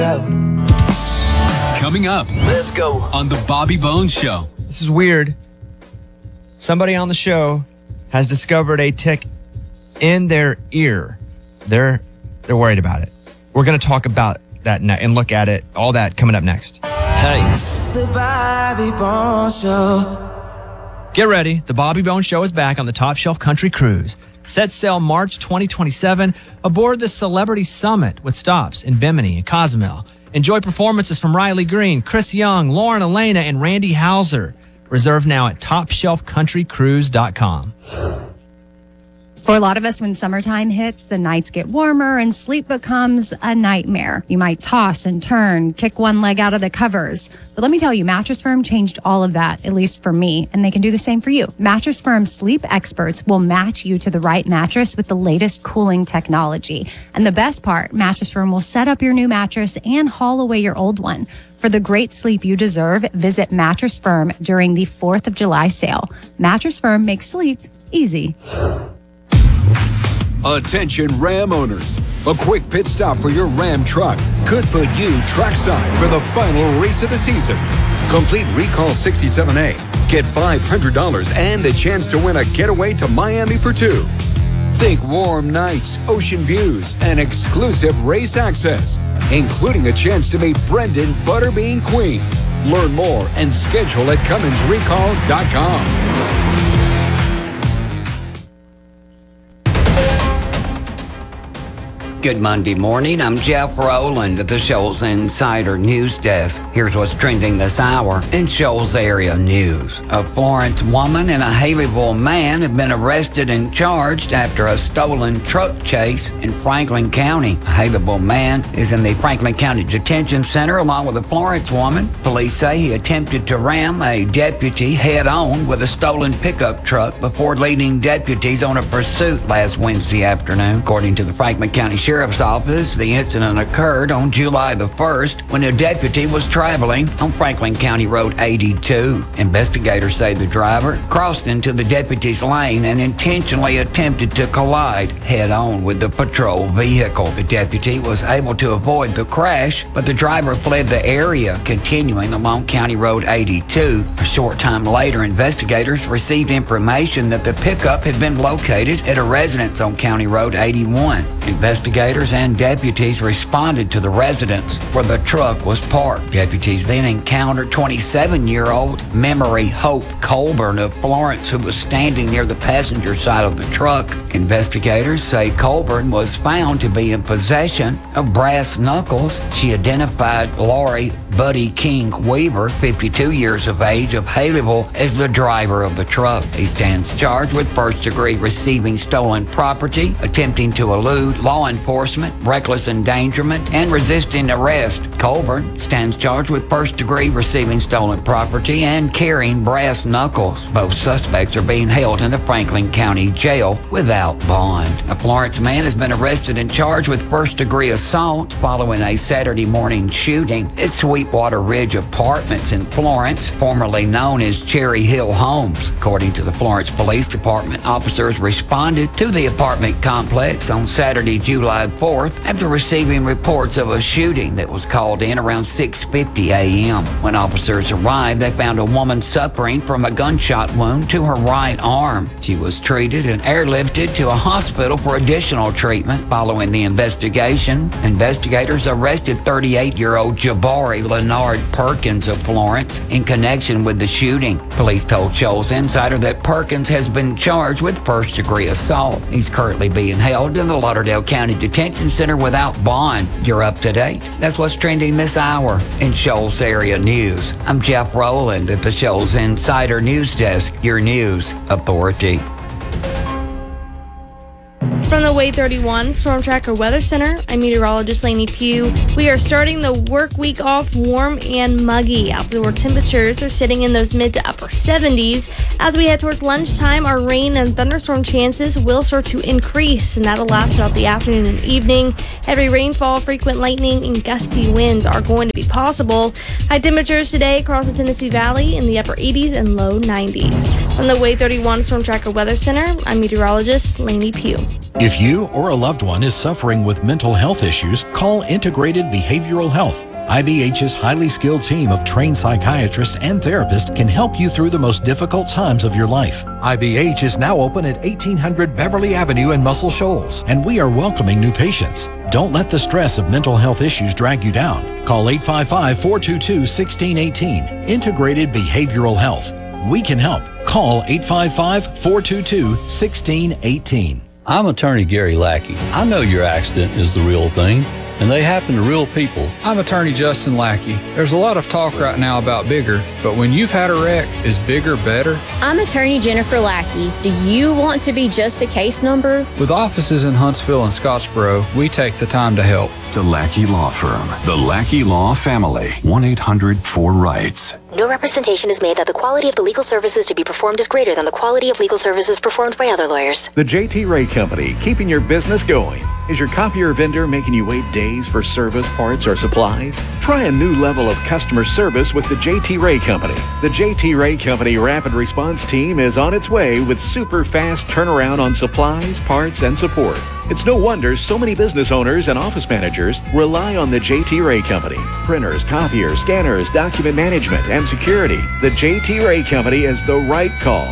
Coming up. Let's go. On the Bobby Bones Show. This is weird. Somebody on the show has discovered a tick in their ear. They're worried about it. We're going to talk about that and look at it. All that coming up next. Hey. The Bobby Bones Show. Get ready. The Bobby Bones Show is back on the Top Shelf Country Cruise. Set sail March 2027 aboard the Celebrity Summit with stops in Bimini and Cozumel. Enjoy performances from Riley Green, Chris Young, Lauren Elena, and Randy Houser. Reserve now at TopShelfCountryCruise.com. For a lot of us, when summertime hits, the nights get warmer and sleep becomes a nightmare. You might toss and turn, kick one leg out of the covers. But let me tell you, Mattress Firm changed all of that, at least for me, and they can do the same for you. Mattress Firm sleep experts will match you to the right mattress with the latest cooling technology. And the best part, Mattress Firm will set up your new mattress and haul away your old one. For the great sleep you deserve, visit Mattress Firm during the 4th of July sale. Mattress Firm makes sleep easy. Attention Ram owners. A quick pit stop for your Ram truck could put you trackside for the final race of the season. Complete Recall 67A. Get $500 and the chance to win a getaway to Miami for two. Think warm nights, ocean views, and exclusive race access, including a chance to meet Brendan Butterbean Queen. Learn more and schedule at CumminsRecall.com. Good Monday morning. I'm Jeff Rowland at the Shoals Insider News Desk. Here's what's trending this hour in Shoals area news. A Florence woman and a Haleyville man have been arrested and charged after a stolen truck chase in Franklin County. A Haleyville man is in the Franklin County Detention Center along with a Florence woman. Police say he attempted to ram a deputy head-on with a stolen pickup truck before leading deputies on a pursuit last Wednesday afternoon. According to the Franklin County Sheriff's Office, the incident occurred on July the 1st when a deputy was traveling on Franklin County Road 82. Investigators say the driver crossed into the deputy's lane and intentionally attempted to collide head-on with the patrol vehicle. The deputy was able to avoid the crash, but the driver fled the area, continuing along County Road 82. A short time later, investigators received information that the pickup had been located at a residence on County Road 81. Investigators and deputies responded to the residence where the truck was parked. Deputies then encountered 27-year-old Memory Hope Colburn of Florence, who was standing near the passenger side of the truck. Investigators say Colburn was found to be in possession of brass knuckles. She identified Lori Buddy King Weaver, 52 years of age, of Haleyville, as the driver of the truck. He stands charged with first-degree receiving stolen property, attempting to elude law enforcement, reckless endangerment, and resisting arrest. Colburn stands charged with first-degree receiving stolen property and carrying brass knuckles. Both suspects are being held in the Franklin County Jail without bond. A Florence man has been arrested and charged with first-degree assault following a Saturday morning shooting at Sweetwater Ridge Apartments in Florence, formerly known as Cherry Hill Homes. According to the Florence Police Department, officers responded to the apartment complex on Saturday, July 4th, after receiving reports of a shooting that was called in around 6:50 a.m. When officers arrived, they found a woman suffering from a gunshot wound to her right arm. She was treated and airlifted to a hospital for additional treatment. Following the investigation, investigators arrested 38-year-old Jabari Leonard Perkins of Florence in connection with the shooting. Police told Shoals Insider that Perkins has been charged with first-degree assault. He's currently being held in the Lauderdale County Detention Center without bond. You're up to date. That's what's trending this hour in Shoals area news. I'm Jeff Rowland at the Shoals Insider News Desk, your news authority. From the Wave 31 Storm Tracker Weather Center, I'm meteorologist Lainey Pugh. We are starting the work week off warm and muggy. Outdoor temperatures are sitting in those mid to upper 70s. As we head towards lunchtime, our rain and thunderstorm chances will start to increase, and that'll last throughout the afternoon and evening. Heavy rainfall, frequent lightning, and gusty winds are going to be possible. High temperatures today across the Tennessee Valley in the upper 80s and low 90s. From the Way 31 Storm Tracker Weather Center, I'm meteorologist Lainey Pugh. If you or a loved one is suffering with mental health issues, call Integrated Behavioral Health. IBH's highly skilled team of trained psychiatrists and therapists can help you through the most difficult times of your life. IBH is now open at 1800 Beverly Avenue in Muscle Shoals, and we are welcoming new patients. Don't let the stress of mental health issues drag you down. Call 855-422-1618. Integrated Behavioral Health. We can help. Call 855-422-1618. I'm attorney Gary Lackey. I know your accident is the real thing, and they happen to real people. I'm attorney Justin Lackey. There's a lot of talk right now about bigger, but when you've had a wreck, is bigger better? I'm attorney Jennifer Lackey. Do you want to be just a case number? With offices in Huntsville and Scottsboro, we take the time to help. The Lackey Law Firm. The Lackey Law Family. 1-800-4-RIGHTS. No representation is made that the quality of the legal services to be performed is greater than the quality of legal services performed by other lawyers. The J.T. Ray Company, keeping your business going. Is your copier vendor making you wait days for service, parts, or supplies? Try a new level of customer service with the J.T. Ray Company. The J.T. Ray Company Rapid Response Team is on its way with super fast turnaround on supplies, parts, and support. It's no wonder so many business owners and office managers rely on the J.T. Ray Company. Printers, copiers, scanners, document management, and security. The J.T. Ray Company is the right call.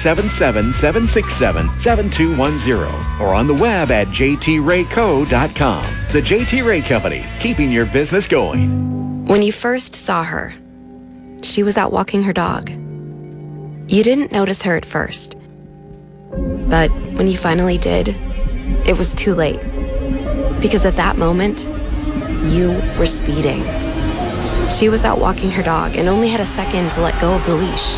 877-767-7210 or on the web at jtrayco.com. The J.T. Ray Company, keeping your business going. When you first saw her, she was out walking her dog. You didn't notice her at first. But when you finally did, it was too late. Because at that moment, you were speeding. She was out walking her dog and only had a second to let go of the leash.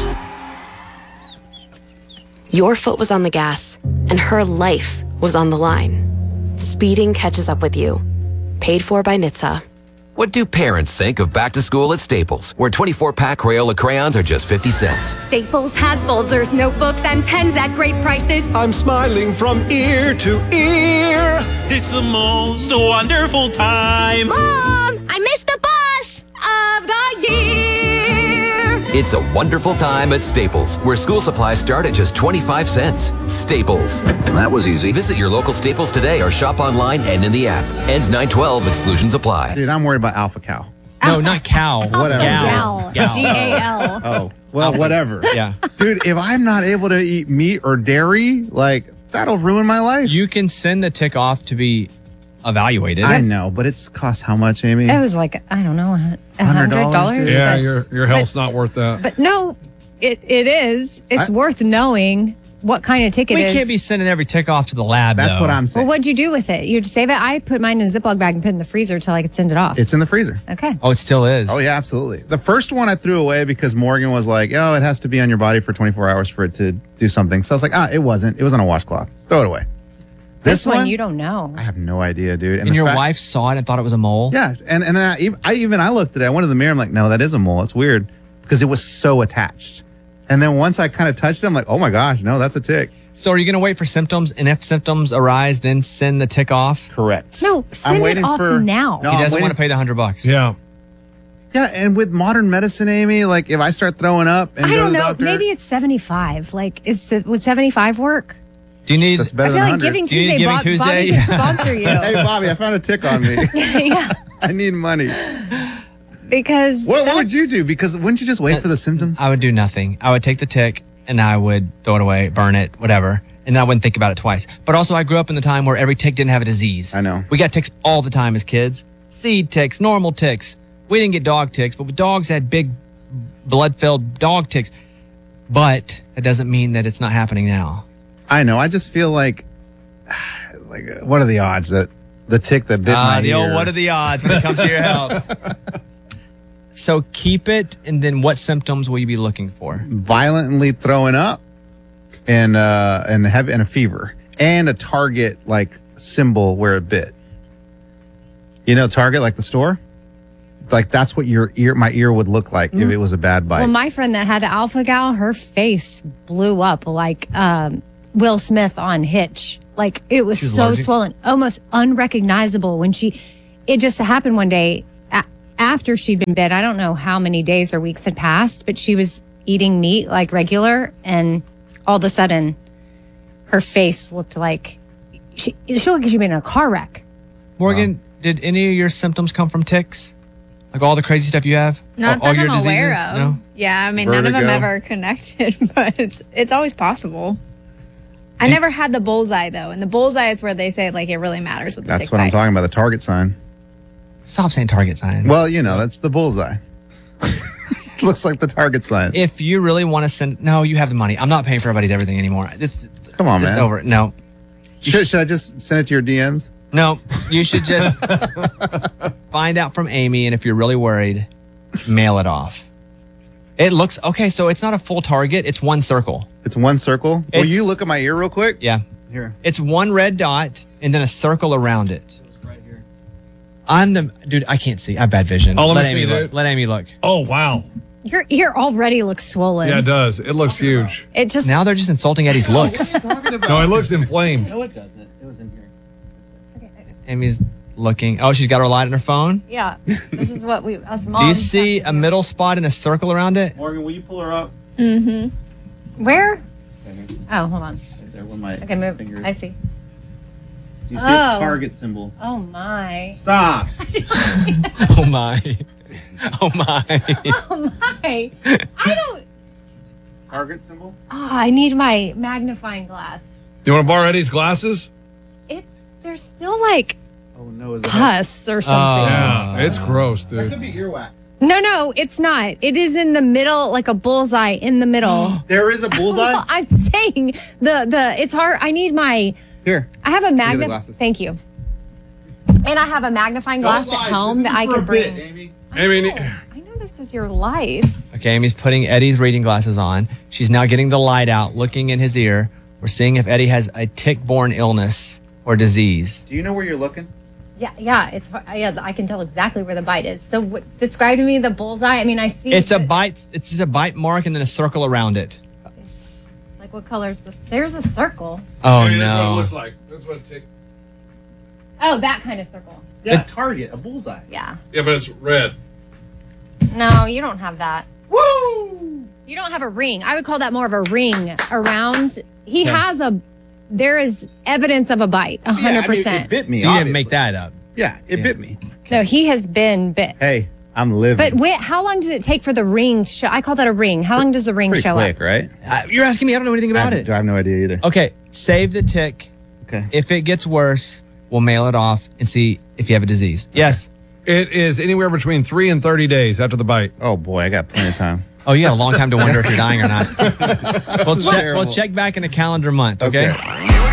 Your foot was on the gas, and her life was on the line. Speeding catches up with you. Paid for by NHTSA. What do parents think of back to school at Staples, where 24-pack Crayola crayons are just 50 cents? Staples has folders, notebooks, and pens at great prices. I'm smiling from ear to ear. It's the most wonderful time. Mom, I missed the bus of the year. It's a wonderful time at Staples, where school supplies start at just 25 cents. Staples. That was easy. Visit your local Staples today or shop online and in the app. Ends 9/12. Exclusions apply. Dude, I'm worried about Alpha Cow. No, not cow. Whatever. Gal. G-A-L. Oh, well, whatever. Yeah. Dude, if I'm not able to eat meat or dairy, like, that'll ruin my life. You can send the tick off to be evaluated. I know, but it's cost how much, Amy? It was like, I don't know, $100. Yeah, your health's not worth that. But no, it is. It's worth knowing what kind of tick it is. We can't be sending every tick off to the lab, That's what I'm saying. Well, what'd you do with it? You'd save it? I put mine in a Ziploc bag and put it in the freezer till I could send it off. It's in the freezer. Okay. Oh, it still is? Oh, yeah, absolutely. The first one I threw away because Morgan was like, oh, it has to be on your body for 24 hours for it to do something. So I was like, it wasn't. It was on a washcloth. Throw it away. This one, you don't know. I have no idea, dude. And your wife saw it and thought it was a mole? Yeah. And then I looked at it. I went in the mirror. I'm like, no, that is a mole. It's weird because it was so attached. And then once I kind of touched it, I'm like, oh my gosh, no, that's a tick. So are you going to wait for symptoms? And if symptoms arise, then send the tick off? Correct. No, send it off now. No, he doesn't want to pay the $100. Yeah. Yeah, and with modern medicine, Amy, like if I start throwing up and I go don't to the know. doctor, Maybe it's 75. Like, would 75 work? Do you need? That's better I feel than like 100. Giving Do you need Tuesday, Giving Tuesday? Bobby can sponsor you. Hey, Bobby, I found a tick on me. Yeah, I need money. because What would you do? Because wouldn't you just wait for the symptoms? I would do nothing. I would take the tick and I would throw it away, burn it, whatever. And then I wouldn't think about it twice. But also, I grew up in the time where every tick didn't have a disease. I know. We got ticks all the time as kids. Seed ticks, normal ticks. We didn't get dog ticks, but dogs had big blood-filled dog ticks. But that doesn't mean that it's not happening now. I know. I just feel like what are the odds that the tick that bit my ear? What are the odds when it comes to your health? So keep it, and then what symptoms will you be looking for? Violently throwing up and a fever and a Target like symbol where it bit. You know, Target, like the store? Like that's what my ear would look like if it was a bad bite. Well, my friend that had an alpha gal, her face blew up like Will Smith on Hitch. Like it was so swollen, almost unrecognizable when it just happened one day. after she'd been bit, I don't know how many days or weeks had passed, but she was eating meat like regular, and all of a sudden her face looked like she looked like she'd been in a car wreck. Morgan, did any of your symptoms come from ticks? Like all the crazy stuff you have? Not all that your I'm aware diseases? of. No? Yeah, I mean, none of them Vertigo. ever connected, but it's always possible. I never had the bullseye though, and the bullseye is where they say like it really matters with the That's tick what I'm bite. talking about, the target sign. Stop saying target sign. Well, that's the bullseye. Looks like the target sign. If you really want to send, no, you have the money. I'm not paying for everybody's everything anymore. Come on, this is man. over. No, Should I just send it to your DMs? no, you should just find out from Amy, and if you're really worried, mail it off. It looks okay. So it's not a full target. It's one circle. It's one circle. Will It's- you look at my ear real quick? Yeah. Here. It's one red dot and then a circle around it. Right here. Dude, I can't see. I have bad vision. Oh, let me Let see, Amy look. dude. Let Amy look. Oh, wow. Your ear already looks swollen. Yeah, it does. It looks huge. It just Now they're just insulting Eddie's looks. No, it looks inflamed. No, it doesn't. It was in here. Amy's looking. Oh, she's got her light on her phone. Yeah, this is what us moms. Do you see a middle spot and a circle around it? Morgan, will you pull her up? Mm-hmm. Where? Oh, hold on. Right there where my Okay, move. finger is. I see. Do you see Oh. a target symbol? Oh my. Stop. Oh my. Oh my. Oh my. I don't. Target symbol? Oh, I need my magnifying glass. You want to borrow Eddie's glasses? There's still like Oh no, is it? pus or something. Yeah, it's gross, That dude. could be earwax. No, it's not. It is in the middle, like a bullseye in the middle. There is a bullseye? I'm saying the it's hard. I need my. Here. I have a the magnifying. glasses. Thank you. And I have a magnifying glass at home that I could bring. Amy. Amy, I know this is your life. Okay, Amy's putting Eddie's reading glasses on. She's now getting the light out, looking in his ear. We're seeing if Eddie has a tick-borne illness or disease. Do you know where you're looking? Yeah, it's yeah. I can tell exactly where the bite is. So, describe to me the bullseye. I mean, I see. It's a bite. It's just a bite mark and then a circle around it. Like what color is this? There's a circle. Oh Amy, that's what it no! looks like. That's what it tick. Oh, that kind of circle. Yeah, target, a bullseye. Yeah. Yeah, but it's red. No, you don't have that. Woo! You don't have a ring. I would call that more of a ring around. He has a. There is evidence of a bite. 100%. It bit me. So you didn't obviously. make that up. Yeah, it bit me. No, he has been bit. Hey, I'm living. But wait, how long does it take for the ring to show? I call that a ring. How long does the ring Pretty show quick, up? right? You're asking me. I don't know anything about it. I have no idea either. Okay, save the tick. Okay. If it gets worse, we'll mail it off and see if you have a disease. Yes. It is anywhere between 3 and 30 days after the bite. Oh boy, I got plenty of time. Oh, you got a long time to wonder if you're dying or not. We'll This is terrible. check back in a calendar month. Okay. Okay.